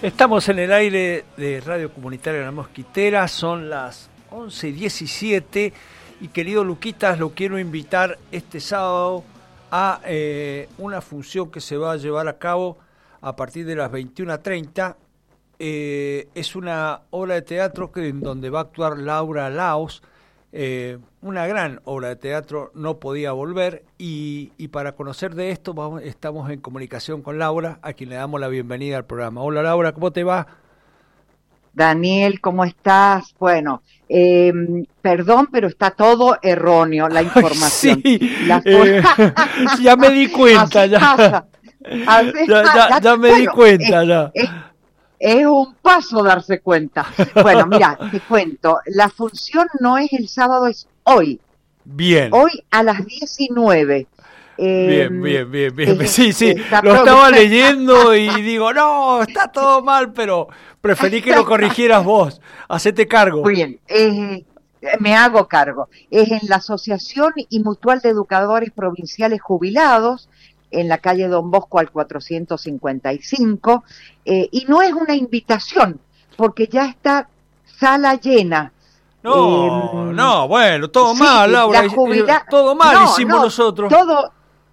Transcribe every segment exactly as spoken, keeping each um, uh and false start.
Estamos en el aire de Radio Comunitaria La Mosquitera, son las once y diecisiete y querido Luquitas, lo quiero invitar este sábado a eh, una función que se va a llevar a cabo a partir de las veintiuna treinta. Eh, es una obra de teatro que, en donde va a actuar Laura Laos, eh, una gran obra de teatro, No podía volver, y, y para conocer de esto vamos, estamos en comunicación con Laura, a quien le damos la bienvenida al programa. Hola Laura, ¿cómo te va? Daniel, ¿cómo estás? Bueno, eh, perdón, pero está todo erróneo, la información. Sí, la eh, ya me di cuenta, ya. Pasa. Así, ya, ya, ya, ya me bueno, di cuenta, es, ya. Es, es un paso darse cuenta. Bueno, mira, te cuento, la función no es el sábado, es hoy. Bien. Hoy a las diecinueve. Eh, bien, bien, bien, bien. Eh, sí, sí, lo estaba leyendo y digo, no, está todo mal, pero preferí que lo corrigieras vos. Hacete cargo. Muy bien, eh, me hago cargo. Es en la Asociación y Mutual de Educadores Provinciales Jubilados, en la calle Don Bosco al cuatrocientos cincuenta y cinco, eh, y no es una invitación, porque ya está sala llena. No, eh, no, bueno, todo sí, mal, Laura, jubila... todo mal no, hicimos no, nosotros. Todo,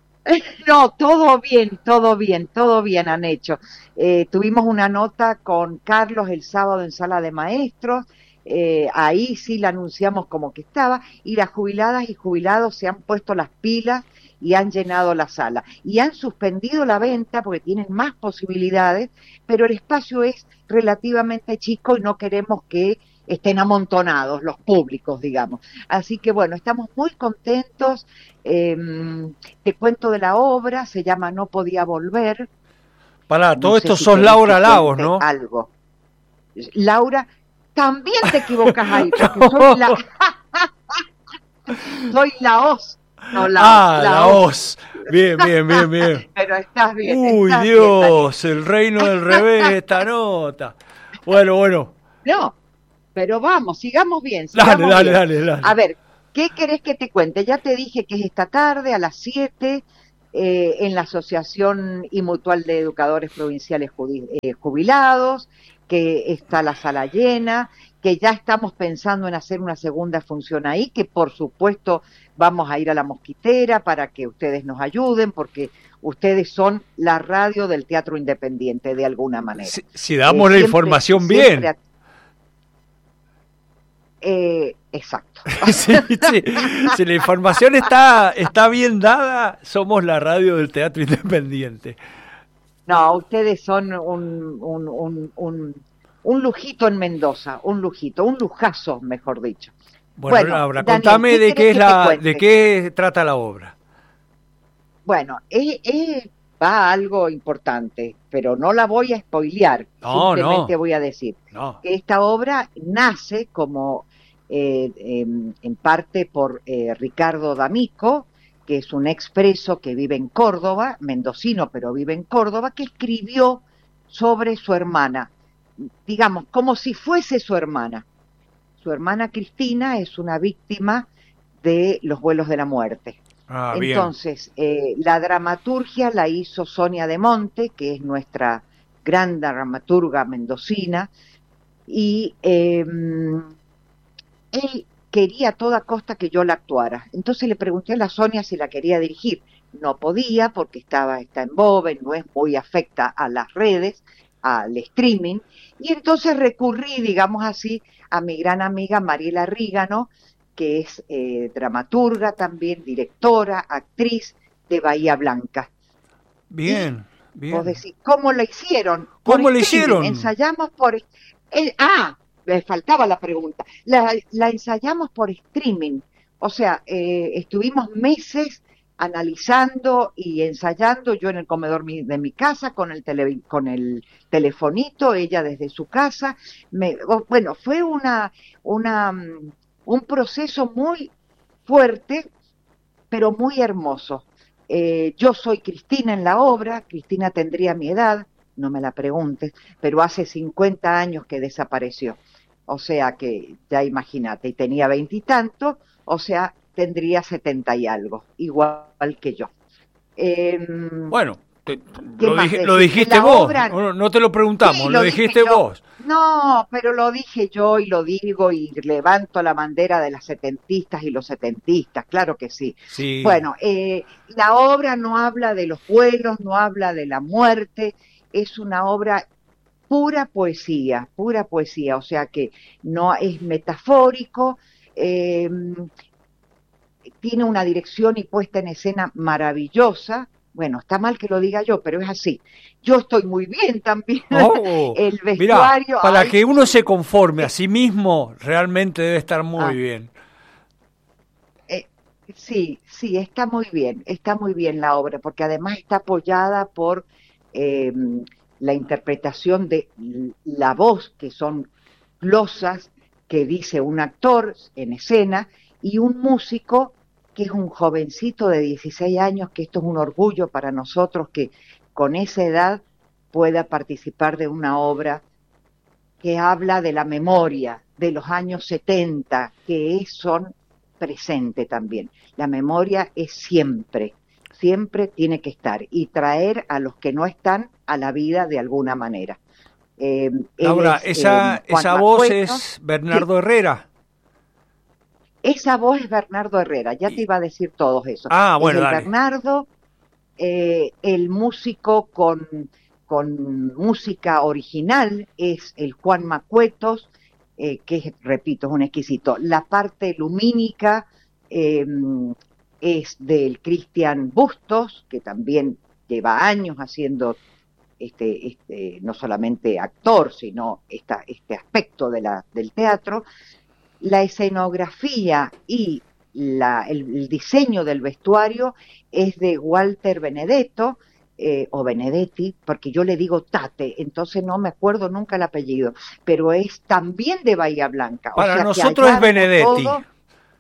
no, todo bien, todo bien, todo bien han hecho. Eh, tuvimos una nota con Carlos el sábado en Sala de Maestros, eh, ahí sí la anunciamos como que estaba, y las jubiladas y jubilados se han puesto las pilas y han llenado la sala. Y han suspendido la venta porque tienen más posibilidades, pero el espacio es relativamente chico y no queremos que estén amontonados los públicos, digamos. Así que bueno, estamos muy contentos. Eh, te cuento de la obra, se llama No podía volver. Pará, todo no esto si sos Laura Laos, ¿no? Algo. Laura, también te equivocas ahí, porque soy la... soy Laos. No, la, ah, la Laos. Bien, bien, bien, bien. Pero estás bien. Uy, estás Dios, bien, el reino del revés, esta nota. Bueno, bueno. No, pero vamos, sigamos bien. Sigamos dale, dale, bien. dale, dale. A ver, ¿qué querés que te cuente? Ya te dije que es esta tarde a las siete eh, en la Asociación y Mutual de Educadores Provinciales Jubilados, que está la sala llena, que ya estamos pensando en hacer una segunda función ahí, que por supuesto vamos a ir a La Mosquitera para que ustedes nos ayuden, porque ustedes son la radio del teatro independiente de alguna manera. Si, si damos eh, la siempre, información bien. Siempre, Eh, exacto. sí, sí. Si la información está, está bien dada, somos la radio del teatro independiente. No, ustedes son un, un, un, un, un lujito en Mendoza, un lujito, un lujazo, mejor dicho. Bueno, bueno Laura, Daniel, contame ¿qué de qué es la, de qué trata la obra. Bueno, es, es, va algo importante, pero no la voy a spoilear, no, simplemente no. voy a decir no. que esta obra nace como eh, eh, en parte por eh, Ricardo D'Amico, que es un expreso que vive en Córdoba, mendocino pero vive en Córdoba, que escribió sobre su hermana, digamos, como si fuese su hermana. Su hermana Cristina es una víctima de los vuelos de la muerte. Ah, Entonces, eh, la dramaturgia la hizo Sonia de Monte, que es nuestra gran dramaturga mendocina, y eh, él quería a toda costa que yo la actuara. Entonces le pregunté a la Sonia si la quería dirigir. No podía porque estaba está en Boven, no es muy afecta a las redes, al streaming, y entonces recurrí, digamos así, a mi gran amiga Mariela Rígano, que es eh, dramaturga también, directora, actriz de Bahía Blanca. Bien, y bien. Vos decís, ¿cómo lo hicieron? ¿Cómo lo hicieron? Ensayamos por... Eh, ah, me faltaba la pregunta. La, la ensayamos por streaming. O sea, eh, estuvimos meses analizando y ensayando, yo en el comedor mi, de mi casa, con el, tele, con el telefonito, ella desde su casa. Me, bueno, fue una, una, un proceso muy fuerte, pero muy hermoso. Eh, yo soy Cristina en la obra, Cristina tendría mi edad, no me la preguntes, pero hace cincuenta años que desapareció. O sea que, ya imagínate, y tenía veintitantos, o sea, tendría setenta y algo, igual que yo. Eh, bueno, Te- ¿Qué lo, más dije- decir? lo Que dijiste la vos, obra, no, no te lo preguntamos, sí, lo lo dije dijiste yo. vos. No, pero lo dije yo y lo digo y levanto la bandera de las setentistas y los setentistas, claro que sí. Sí, Bueno, eh, la obra no habla de los vuelos, no habla de la muerte, es una obra pura poesía, pura poesía, o sea que no es metafórico, eh, tiene una dirección y puesta en escena maravillosa. Bueno, está mal que lo diga yo, pero es así. Yo estoy muy bien también. oh, El mirá, vestuario, para ay, que uno se conforme a eh, sí mismo, realmente debe estar muy ah, bien. eh, sí, sí, está muy bien, está muy bien la obra, porque además está apoyada por eh, la interpretación de la voz, que son glosas que dice un actor en escena y un músico que es un jovencito de dieciséis años, que esto es un orgullo para nosotros que con esa edad pueda participar de una obra que habla de la memoria de los años setenta, que es, son presente también. La memoria es siempre, siempre tiene que estar y traer a los que no están a la vida de alguna manera. Eh, él Laura, es eh, esa, Juan esa voz Macueto. es Sí, Bernardo Herrera. esa voz es Bernardo Herrera, ya te Y- iba a decir todos eso. ah, Es bueno, el dale. Bernardo, eh, el músico con, con música original es el Juan Macuetos, eh, que es, repito, es un exquisito. La parte lumínica eh, es del Cristian Bustos, que también lleva años haciendo este, este, no solamente actor, sino esta, este aspecto de la, del teatro. La escenografía y la, el, el, diseño del vestuario es de Walter Benedetto, eh, o Benedetti, porque yo le digo Tate, entonces no me acuerdo nunca el apellido, pero es también de Bahía Blanca, o Para sea que nosotros allá es armó Benedetti. todo.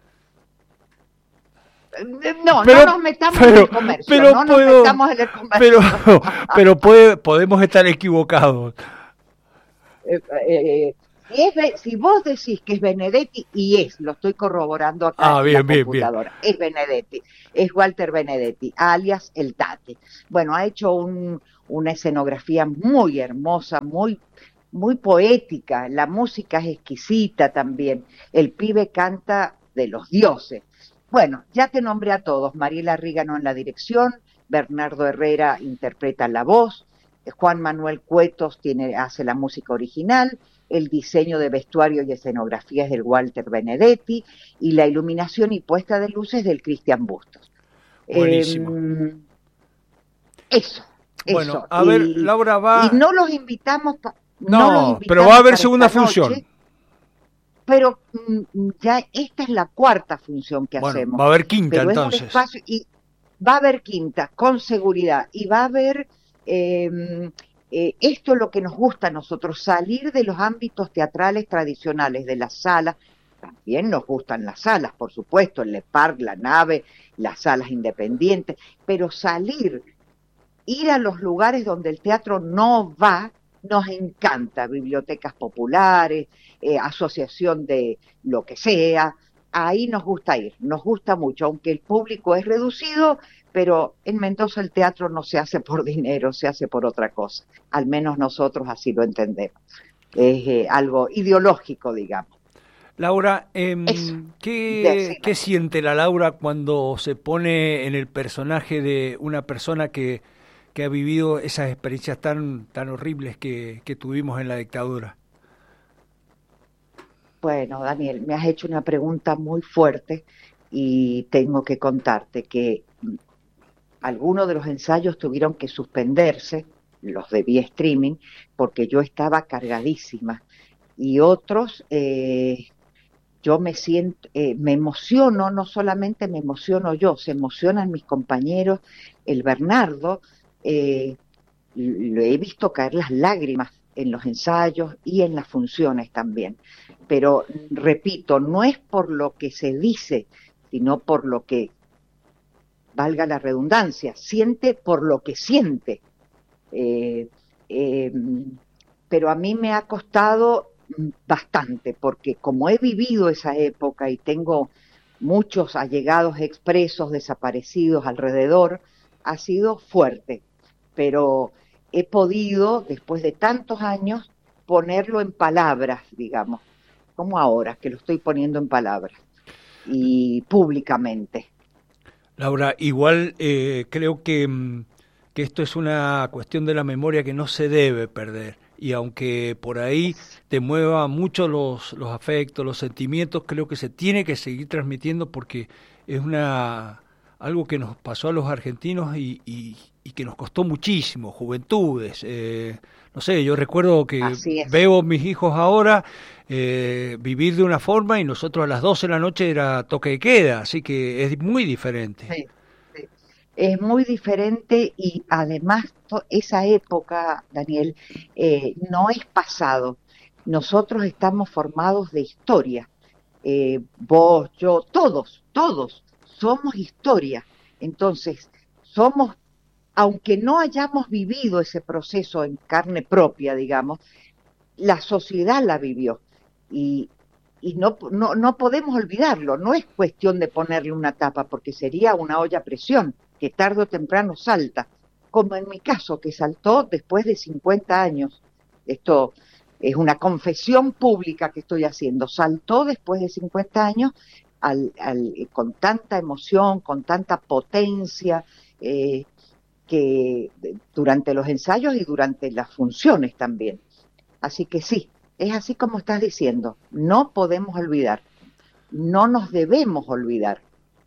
No, no Pero, nos metamos en pero, el comercio, pero no nos puedo, metamos en el pero, comercio. pero puede, podemos estar equivocados. eh, eh, si, es, si vos decís que es Benedetti, y es, lo estoy corroborando acá Ah, en la bien, bien, bien. computadora, es Benedetti, es Walter Benedetti, alias El Tate. Bueno, ha hecho un, una escenografía muy hermosa, muy, muy poética, la música es exquisita también, el pibe canta de los dioses. Bueno, ya te nombré a todos, Mariela Rígano en la dirección, Bernardo Herrera interpreta la voz, Juan Manuel Cuetos tiene, hace la música original, el diseño de vestuario y escenografía es del Walter Benedetti y la iluminación y puesta de luces del Cristian Bustos. Eh, Buenísimo. eso, Bueno, eso. a ver, Y, Laura y va. no los invitamos, no los No, pero va a invitamos haber para segunda esta función. noche, pero mm, ya esta es la cuarta función que Bueno, hacemos, va a haber quinta pero es un entonces. espacio y va a haber quinta, con seguridad, y va a haber, eh, eh, esto es lo que nos gusta a nosotros, salir de los ámbitos teatrales tradicionales, de las salas. También nos gustan las salas, por supuesto, el Le Parc, la Nave, las salas independientes, pero salir, ir a los lugares donde el teatro no va, nos encanta, bibliotecas populares, eh, asociación de lo que sea, ahí nos gusta ir, nos gusta mucho, aunque el público es reducido, pero en Mendoza el teatro no se hace por dinero, se hace por otra cosa, al menos nosotros así lo entendemos, es eh, algo ideológico, digamos. Laura, eh, Eso, ¿qué, decime. ¿qué siente la Laura cuando se pone en el personaje de una persona que, que ha vivido esas experiencias tan, tan horribles que, que tuvimos en la dictadura? Bueno, Daniel, me has hecho una pregunta muy fuerte y tengo que contarte que algunos de los ensayos tuvieron que suspenderse, los de vía streaming, porque yo estaba cargadísima. Y otros, eh, yo me siento, eh, me emociono, no solamente me emociono yo, se emocionan mis compañeros, el Bernardo, eh, lo he visto caer las lágrimas en los ensayos y en las funciones también. Pero, repito, no es por lo que se dice, sino por lo que, valga la redundancia, siente por lo que siente. Eh, eh, pero a mí me ha costado bastante, porque como he vivido esa época y tengo muchos allegados expresos, desaparecidos alrededor, ha sido fuerte. pero he podido, después de tantos años, ponerlo en palabras, digamos, como ahora, que lo estoy poniendo en palabras, y públicamente. Laura, igual eh, creo que, mm, que esto es una cuestión de la memoria que no se debe perder. Y aunque por ahí te mueva mucho los, los afectos, los sentimientos, creo que se tiene que seguir transmitiendo porque es una algo que nos pasó a los argentinos y, y, y que nos costó muchísimo, juventudes. Eh, no sé, yo recuerdo que veo mis hijos ahora eh, vivir de una forma y nosotros a las doce de la noche era toque de queda, así que es muy diferente. Sí, sí. Es muy diferente y además to- esa época, Daniel, eh, no es pasado. Nosotros estamos formados de historia. Eh, vos, yo, todos, todos somos historia. Entonces, somos, aunque no hayamos vivido ese proceso en carne propia, digamos, la sociedad la vivió y, y no, no, no podemos olvidarlo. No es cuestión de ponerle una tapa porque sería una olla a presión que tarde o temprano salta, como en mi caso, que saltó después de cincuenta años. Esto es una confesión pública que estoy haciendo. Saltó después de cincuenta años al, al, con tanta emoción, con tanta potencia, eh, que durante los ensayos y durante las funciones también. Así que sí, es así como estás diciendo, no podemos olvidar, no nos debemos olvidar.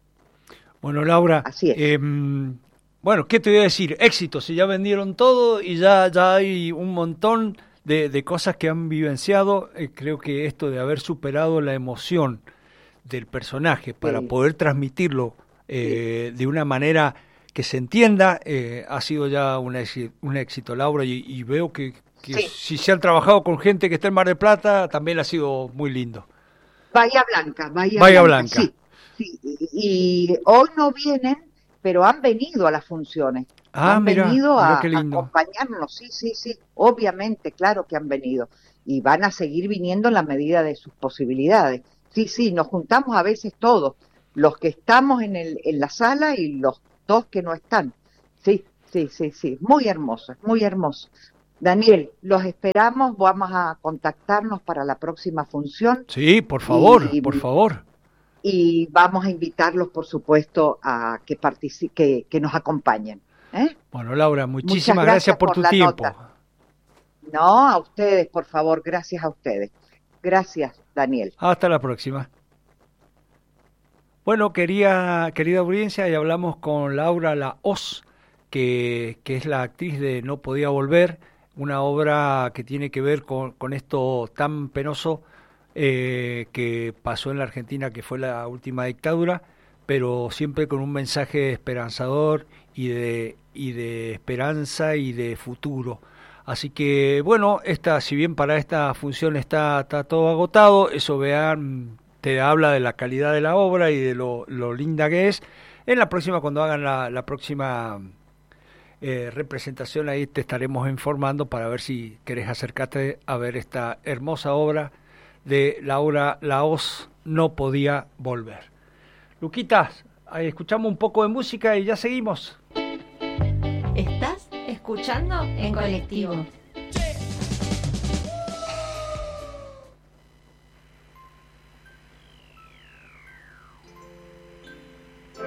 Bueno, Laura, Así es. eh, bueno, ¿qué te voy a decir? Éxito, si ya vendieron todo y ya, ya hay un montón de, de cosas que han vivenciado, eh, creo que esto de haber superado la emoción del personaje para Sí, poder transmitirlo sí. eh, de una manera que se entienda, eh, ha sido ya un éxito, un éxito Laura, y, y veo que, que Sí. si se han trabajado con gente que está en Mar del Plata, también ha sido muy lindo. Bahía Blanca, Bahía Bahía Blanca, Blanca. sí. Sí. Y, y hoy no vienen, pero han venido a las funciones, Ah, han mira, venido mira a, qué a lindo. acompañarnos, sí, sí, sí, obviamente, claro que han venido. Y van a seguir viniendo en la medida de sus posibilidades. Sí, sí, nos juntamos a veces todos, los que estamos en, el, en la sala y los dos que no están. Sí, sí, sí, sí, muy hermoso, muy hermoso. Daniel, los esperamos, vamos a contactarnos para la próxima función Sí, por favor, y, por favor. y vamos a invitarlos, por supuesto, a que, partici- que, que nos acompañen. ¿eh? Bueno, Laura, Muchas muchísimas gracias gracias por por tu la tiempo. nota. No, a ustedes, por favor, gracias a ustedes. Gracias, Daniel. Hasta la próxima. Bueno, quería, querida audiencia, y hablamos con Laura Lahoz, que, que es la actriz de No Podía Volver, una obra que tiene que ver con, con esto tan penoso eh, que pasó en la Argentina, que fue la última dictadura, pero siempre con un mensaje esperanzador y de, y de esperanza y de futuro. Así que, bueno, esta, si bien para esta función está, está todo agotado, eso vean, te habla de la calidad de la obra y de lo, lo linda que es. En la próxima, cuando hagan la, la próxima eh, representación, ahí te estaremos informando para ver si querés acercarte a ver esta hermosa obra de Laura Lahoz, No Podía Volver. Luquitas, ahí escuchamos un poco de música y ya seguimos. Estás escuchando en colectivo.